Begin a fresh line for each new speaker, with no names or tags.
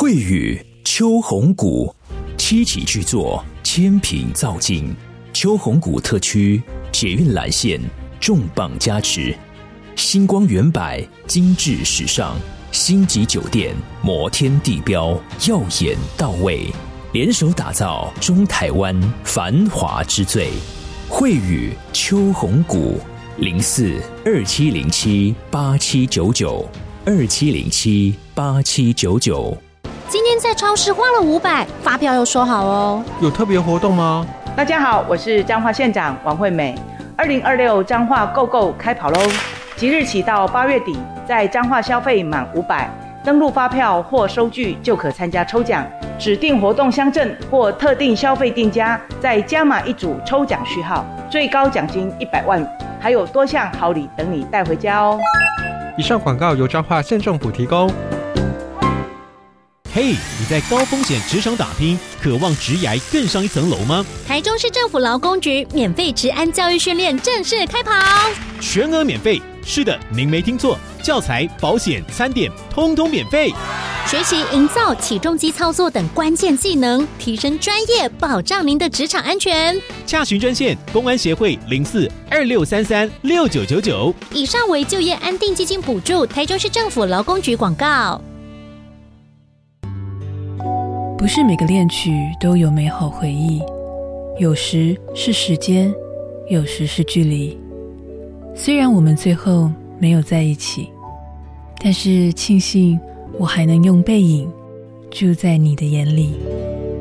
慧宇秋红谷七期巨作，千品造境。秋红谷特区捷运蓝线重磅加持，星光远百精致时尚，星级酒店摩天地标耀眼到位，联手打造中台湾繁华之最。慧宇秋红谷042707879927078799。
今天在超市花了500，发票要收好哦。
有特别活动吗？
大家好，我是彰化县长王惠美。2026彰化购购开跑喽！即日起到8月底，在彰化消费满500，登录发票或收据就可参加抽奖。指定活动乡镇或特定消费店家，再加码一组抽奖序号，最高奖金100万，还有多项好礼等你带回家哦。
以上广告由彰化县政府提供。
嘿，你在高风险职场打拼，渴望职涯更上一层楼吗？
台中市政府劳工局免费职安教育训练正式开跑，
全额免费。是的，您没听错，教材、保险、餐点通通免费。
学习营造起重机操作等关键技能，提升专业，保障您的职场安全。
洽询专线：公安协会0426336999。
以上为就业安定基金补助，台中市政府劳工局广告。
不是每个恋曲都有美好回忆，有时是时间，有时是距离。虽然我们最后没有在一起，但是庆幸我还能用背影住在你的眼里。